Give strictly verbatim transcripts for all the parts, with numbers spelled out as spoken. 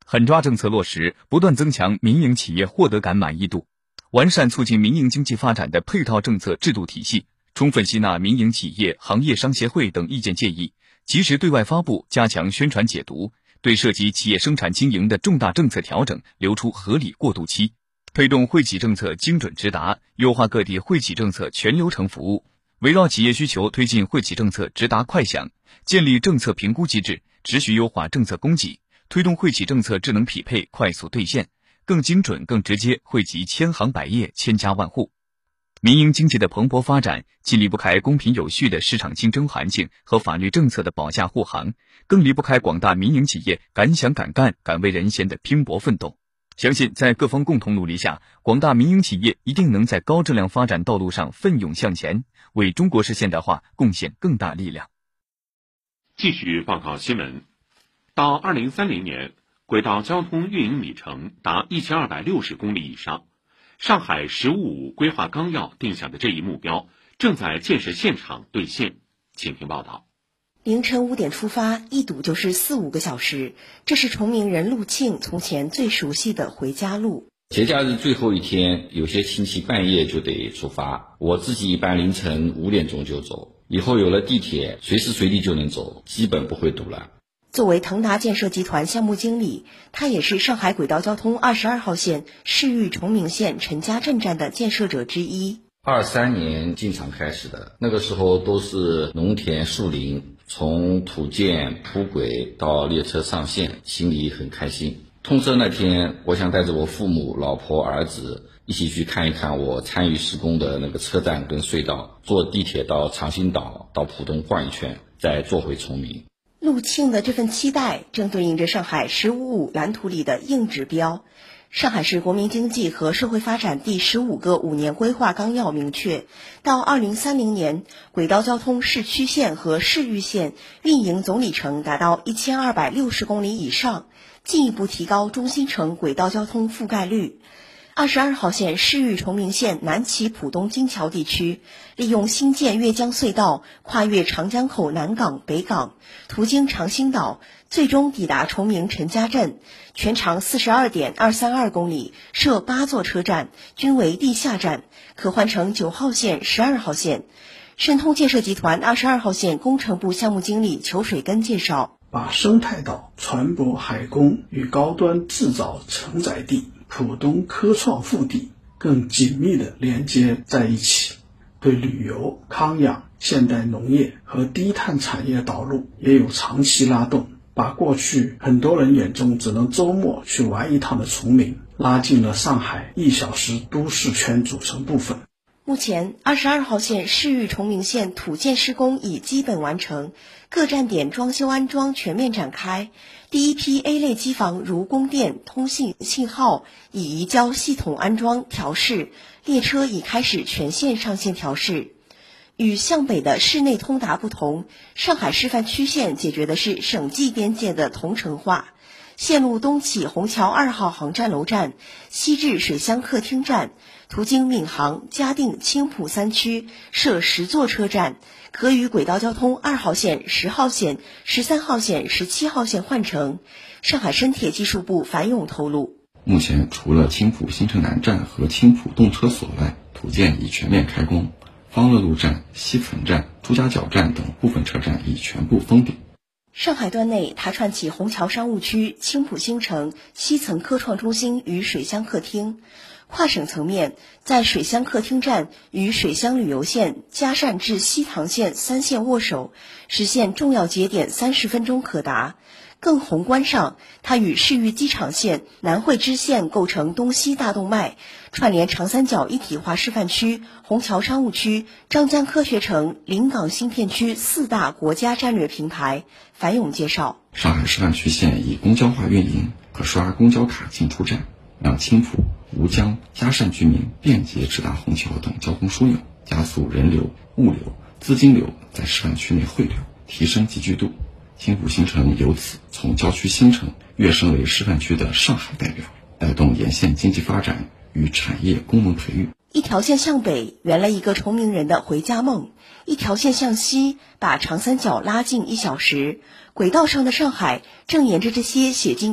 狠抓政策落实，不断增强民营企业获得感满意度，完善促进民营经济发展的配套政策制度体系，充分吸纳民营企业、行业商协会等意见建议，及时对外发布，加强宣传解读，对涉及企业生产经营的重大政策调整留出合理过渡期，推动惠企政策精准直达，优化各地惠企政策全流程服务，围绕企业需求推进惠企政策直达快响，建立政策评估机制，持续优化政策供给，推动惠企政策智能匹配快速兑现，更精准更直接惠及千行百业千家万户。民营经济的蓬勃发展既离不开公平有序的市场竞争环境和法律政策的保驾护航，更离不开广大民营企业敢想敢干敢为人先的拼搏奋斗。相信在各方共同努力下，广大民营企业一定能在高质量发展道路上奋勇向前，为中国式现代化贡献更大力量。 继续报告新闻，到二零三零年，轨道交通运营里程达一千二百六十公里以上。上海“十五五”规划纲要定下的这一目标正在建设现场兑现。请听报道。 凌晨五点出发，一堵就是四五个小时，这是崇明人陆庆从前最熟悉的回家路。 节假日最后一天，有些亲戚半夜就得出发，我自己一般凌晨五点钟就走。以后有了地铁，随时随地就能走，基本不会堵了。 作为腾达建设集团项目经理，他也是上海轨道交通二十二号线市域崇明县陈家镇站的建设者之一。 二三年进场开始的，那个时候都是农田树林，从土建铺轨到列车上线，心里很开心。通车那天，我想带着我父母、老婆、儿子一起去看一看我参与施工的那个车站跟隧道，坐地铁到长兴岛、到浦东逛一圈，再坐回崇明。 陆庆的这份期待正对应着上海“十五五”蓝图里的硬指标。上海市国民经济和社会发展第十五个五年规划纲要明确，到二零三零年，轨道交通市区线和市域线运营总里程达到一千二百六十公里以上，进一步提高中心城轨道交通覆盖率。二十二号线市域崇明县南起浦东金桥地区，利用新建越江隧道跨越长江口南港、北港，途经长兴岛，最终抵达崇明陈家镇，全长 四十二点二三二公里，设八座车站，均为地下站，可换乘九号线、十二号线。申通建设集团二十二号线工程部项目经理裘水根介绍， 把生态岛、船舶海工与高端制造承载地浦东科创腹地更紧密地连接在一起，对旅游、康养、现代农业和低碳产业导入也有长期拉动，把过去很多人眼中只能周末去玩一趟的崇明拉进了上海一小时都市圈组成部分。 目前二十二号线市域崇明县土建施工已基本完成，各站点装修安装全面展开。第一批 A 类机房如供电、通信、信号已移交系统安装调试，列车已开始全线上线调试。与向北的市内通达不同，上海示范区线解决的是省际边界的同城化。线路东起虹桥二号航站楼站，西至水乡客厅站，途经闵行、嘉定、青浦三区，设十座车站，可与轨道交通二号线、十号线、十三号线、十七号线换乘。上海深铁技术部樊勇透露， 目前除了青浦新城南站和青浦动车所外，土建已全面开工，方乐路站、西城站、朱家角站等部分车站已全部封顶。 上海段内，它串起虹桥商务区、青浦新城、西层科创中心与水乡客厅。跨省层面，在水乡客厅站与水乡旅游线、嘉善至西塘线三线握手，实现重要节点三十分钟可达。更宏观上，它与市域机场线、南汇支线构成东西大动脉，串联长三角一体化示范区、虹桥商务区、张江科学城、临港新片区四大国家战略平台。樊勇介绍， 上海示范区线以公交化运营，可刷公交卡进出站，让青浦、吴江、嘉善居民便捷直达虹桥等交通枢纽，加速人流、物流、资金流在示范区内汇流，提升集聚度。青浦新城由此从郊区新城跃升为示范区的上海代表，带动沿线经济发展与产业功能培育。 一条线向北圆了一个崇明人的回家梦，一条线向西把长三角拉近一小时。轨道上的上海正沿着这些写进规划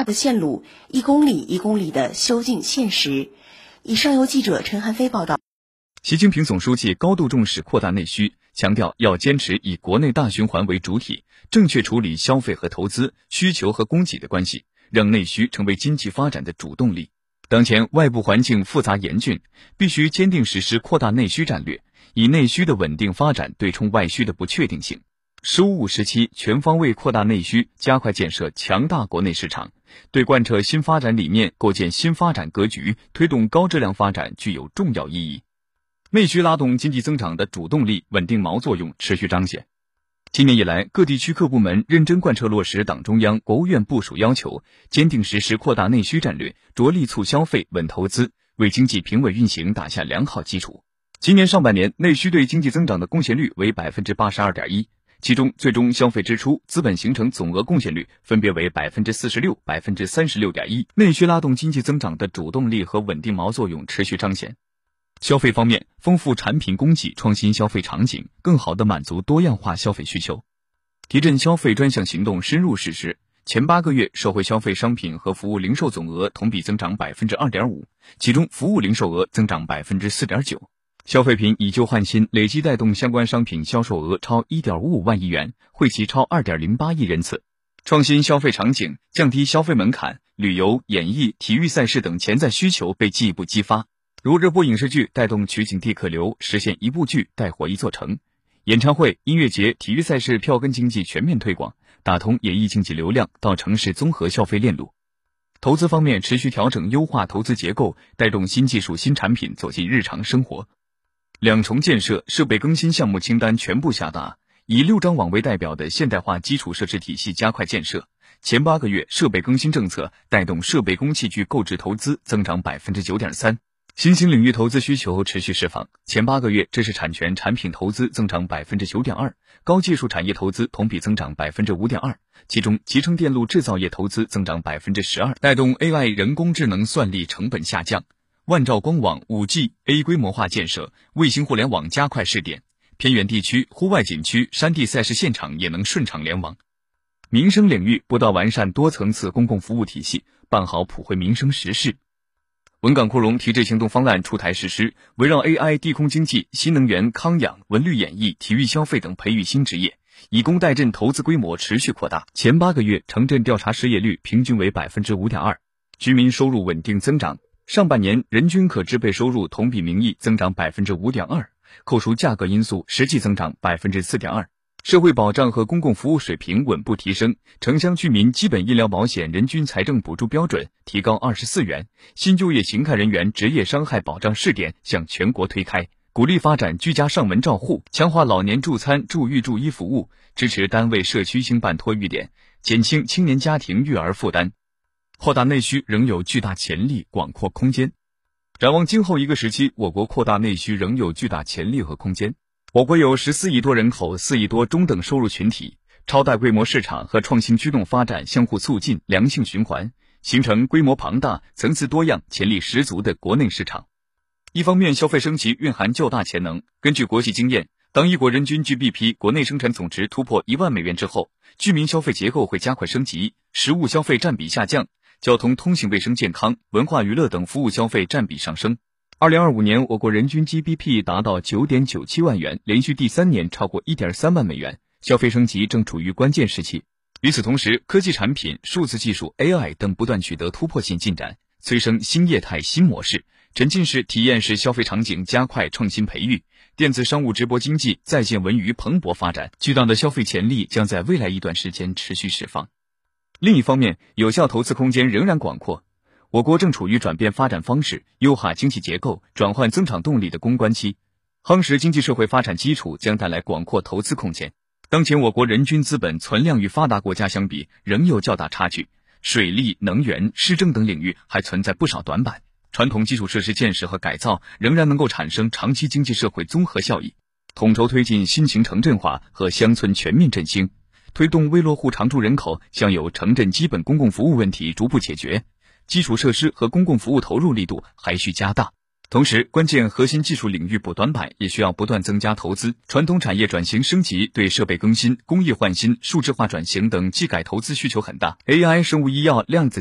化的线路，一公里一公里的修进现实。以上由记者陈汉飞报道。 习近平总书记高度重视扩大内需，强调要坚持以国内大循环为主体，正确处理消费和投资、需求和供给的关系，让内需成为经济发展的主动力。当前外部环境复杂严峻，必须坚定实施扩大内需战略，以内需的稳定发展对冲外需的不确定性。十五五时期全方位扩大内需，加快建设强大国内市场，对贯彻新发展理念、构建新发展格局、推动高质量发展具有重要意义。内需拉动经济增长的主动力、稳定锚作用持续彰显。今年以来，各地区各部门认真贯彻落实党中央、国务院部署要求，坚定实施扩大内需战略，着力促消费、稳投资，为经济平稳运行打下良好基础。今年上半年，内需对经济增长的贡献率为 百分之八十二点一， 其中最终消费支出、资本形成总额贡献率分别为 百分之四十六、百分之三十六点一。内需拉动经济增长的主动力和稳定锚作用持续彰显。消费方面，丰富产品供给，创新消费场景，更好地满足多样化消费需求。提振消费专项行动深入实施，前八个月社会消费商品和服务零售总额同比增长 百分之二点五， 其中服务零售额增长 百分之四点九。消费品以旧换新，累计带动相关商品销售额超 一点五五万亿元，惠及超 二点零八亿人次。创新消费场景，降低消费门槛，旅游、演艺、体育赛事等潜在需求被进一步激发。如热播影视剧带动取景地客流，实现一部剧带火一座城；演唱会、音乐节、体育赛事票根经济全面推广，打通演艺经济流量到城市综合消费链路。投资方面，持续调整优化投资结构，带动新技术新产品走进日常生活。两重建设设备更新项目清单全部下达，以六张网为代表的现代化基础设施体系加快建设。前八个月设备更新政策带动设备工器具购置投资增长 百分之九点三。新兴领域投资需求持续释放，前八个月知识产权产品投资增长 百分之九点二， 高技术产业投资同比增长 百分之五点二， 其中集成电路制造业投资增长 百分之十二， 带动 A I 人工智能算力成本下降。万兆光网 五 G A 规模化建设，卫星互联网加快试点，偏远地区、户外景区、山地赛事现场也能顺畅联网。民生领域不断完善多层次公共服务体系，办好普惠民生实事。文港扩容提质行动方案出台实施，围绕 A I、地空经济、新能源、康养、文旅演艺、体育消费等培育新职业，以工代赈投资规模持续扩大。前八个月城镇调查失业率平均为 百分之五点二， 居民收入稳定增长。上半年人均可支配收入同比名义增长 百分之五点二， 扣除价格因素实际增长 百分之四点二。社会保障和公共服务水平稳步提升，城乡居民基本医疗保险人均财政补助标准提高二十四元，新就业形态人员职业伤害保障试点向全国推开，鼓励发展居家上门照护，强化老年助餐助育助医服务，支持单位社区兴办托育点，减轻青年家庭育儿负担。扩大内需仍有巨大潜力、广阔空间。展望今后一个时期，我国扩大内需仍有巨大潜力和空间。我国有十四亿多人口、四亿多中等收入群体，超大规模市场和创新驱动发展相互促进，良性循环，形成规模庞大、层次多样、潜力十足的国内市场。一方面，消费升级蕴含较大潜能。根据国际经验，当一国人均 G D P 国内生产总值突破一万美元之后，居民消费结构会加快升级，实物消费占比下降，交通、通信、卫生健康、文化娱乐等服务消费占比上升。二零二五年，我国人均 G D P 达到 九点九七万元，连续第三年超过 一点三万美元，消费升级正处于关键时期。与此同时，科技产品、数字技术、A I 等不断取得突破性进展，催生新业态、新模式，沉浸式、体验式消费场景加快创新培育，电子商务、直播经济、在线文娱蓬勃发展，巨大的消费潜力将在未来一段时间持续释放。另一方面，有效投资空间仍然广阔。我国正处于转变发展方式、优化经济结构、转换增长动力的攻关期，夯实经济社会发展基础将带来广阔投资空间。当前我国人均资本存量与发达国家相比仍有较大差距，水利、能源、市政等领域还存在不少短板，传统基础设施建设和改造仍然能够产生长期经济社会综合效益。统筹推进新型城镇化和乡村全面振兴，推动微落户常住人口享有城镇基本公共服务问题逐步解决，基础设施和公共服务投入力度还需加大。同时，关键核心技术领域补短板也需要不断增加投资。传统产业转型升级对设备更新、工业换新、数字化转型等技改投资需求很大。A I、生物医药、量子